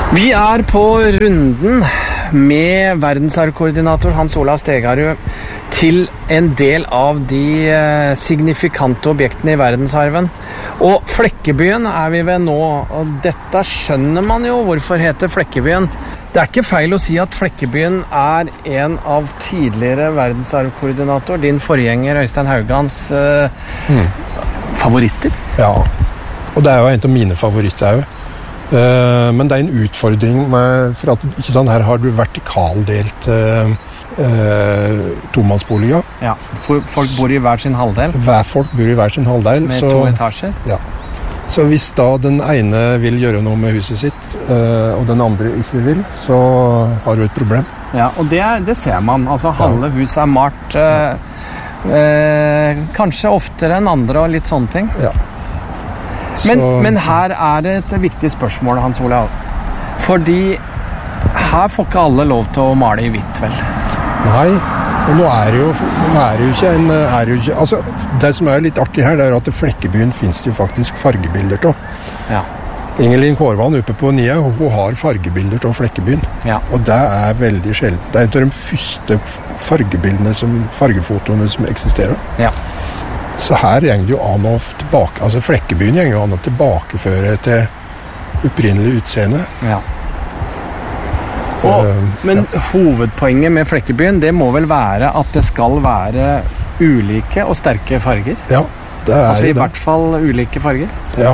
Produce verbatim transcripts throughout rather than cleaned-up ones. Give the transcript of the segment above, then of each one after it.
Vi er på runden med verdensarvkoordinator Hans Olav Stegarud til en del av de signifikante objektene i verdensarven. Og Flekkebyen er vi ved nå, og dette skjønner man jo hvorfor heter Flekkebyen. Det er ikke feil å si at Flekkebyen er en av tidligere verdensarvkoordinator, din forgjenger Øystein Haugans uh, mm. favoritter. Ja, og det er jo en av mine favoritter også. Uh, men det er en utfordring med, for at ikke sånn, her har du vertikaldelt uh, uh, tomannsboliger. Ja, folk bor i hver sin halvdel. Hver folk bor i hver sin halvdel. Med så, to etasjer. Ja. Så hvis da den ene vil gjøre noe med huset sitt, uh, og den andre ikke vil, så har du et problem. Ja, og det, det ser man. Altså, halve ja. huset er malt uh, uh, kanskje oftere enn andre og litt sånne ting. Ja. Men, men her er det et viktig spørsmål, Hans Olav. Fordi her får ikke alle lov til å male i hvitt, vel? Nei, men nå er det jo, nå er det jo ikke en... Er det, jo ikke, altså, det som er litt artig her, det er at i Flekkebyen finnes det jo faktisk fargebilder til. Ja. Ingelin Kårvann oppe på Nia, hun har fargebilder til Flekkebyen. Ja. Og det er veldig sjelden. Det er en av de første fargebildene, som, fargefotoene som eksisterer. Ja. Så her går det jo an å tilbake, altså Flekkebyen går jo an å tilbakeføre til opprinnelig utseende. Ja. Og, uh, men ja. hovedpoenget med Flekkebyen, det må vel være at det skal være ulike og sterke farger? Ja, det er altså i det. hvert fall ulike farger? Ja.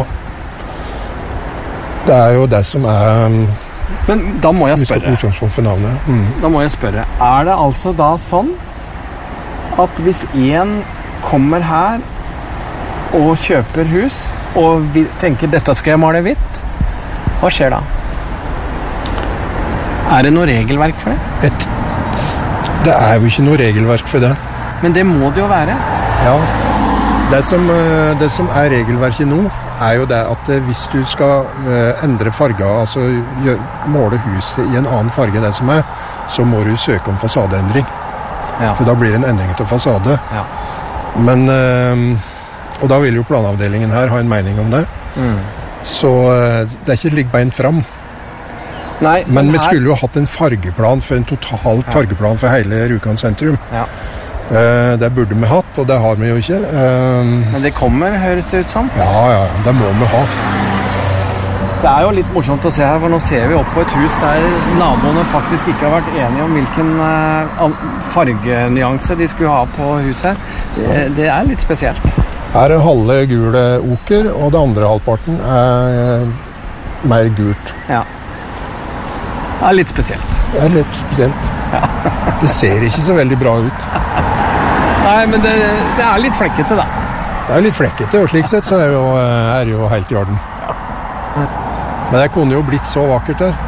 Det er jo det som er... Men da må jeg spørre. Utgangspunkt for navnet. Mm. Da må jeg spørre. Er det altså da sånn at hvis en kommer her og kjøper hus og vi tenker dette skal jeg male hvitt, hva skjer da? Er det noe regelverk for det? Et, det er jo ikke noe regelverk for det. Men det må det jo være. Ja. Det som, det som er regelverket nå, er jo det at hvis du skal endre farger, altså gjør, måle huset i en annen farge enn det som er, så må du søke om fasadeendring. Ja. For da blir det en endring til fasade. Ja. Men, og da vil jo planavdelingen her ha en mening om det. Mm. Så det er ikke slik beint fram. Nei, men men vi her... skulle jo hatt en fargeplan, for en total ja. fargeplan for hele Rjukan sentrum. Ja. Det burde vi hatt, og det har vi jo ikke. Men det kommer, høres det ut som? Ja, ja, det må vi ha. Det er jo litt morsomt å se her, for nå ser vi opp på et hus der naboene faktisk ikke har vært enige om hvilken fargenyanse de skulle ha på huset. Det, det er litt spesielt. Her er halve gule oker, og det andre halvparten er mer gult. Ja. Det er litt spesielt. Det er litt spesielt. Ja. Det ser ikke så veldig bra ut. Nei, men det, det er litt flekkete, da. Det er litt flekkete, og slik sett så er det jo, er det jo helt i orden. Men det kunne jo blitt så vakkert der.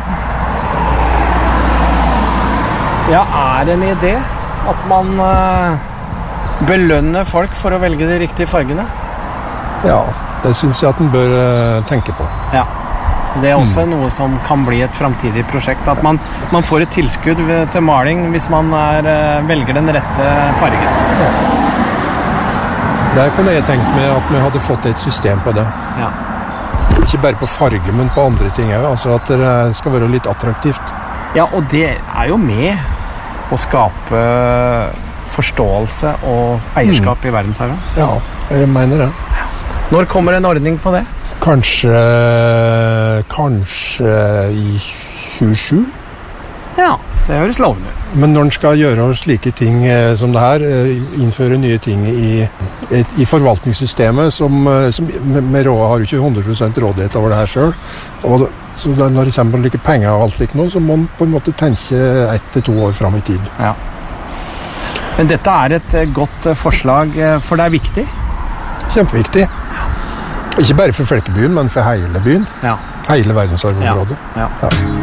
Ja, er det en idé at man uh, belønner folk for å velge de riktige fargene? Ja, det synes jeg at man bør uh, tenke på. Ja, så det er også mm. noe som kan bli et fremtidig prosjekt. At man, man får et tilskudd til maling hvis man er, uh, velger den rette fargen. Ja. Der kunne jeg tenkt meg at vi hadde fått et system på det. Ja. Ikke bare på farge, men på andre ting også. Altså at det skal være litt attraktivt. Ja, og det er jo med å skape forståelse og eierskap mm. i verdensarven. Ja, jeg mener det. Når kommer en ordning på det? Kanskje, kanskje i tjuesju. Ja, det høres lovende ut. Men når en skal gjøre slike ting som det her, innføre nye ting i, i forvaltningssystemet, som, som med råd har jo ikke hundre prosent rådighet over det her selv, og så når det kommer like penger og alt slik nå, så må man på en måte tenke ett til to år frem i tid. Ja. Men dette er et godt forslag, for det er viktig? Kjempeviktig. Ikke bare for Flekkebyen, men for hele byen. Ja. Hele verdensarvområdet. Ja. Ja. Ja.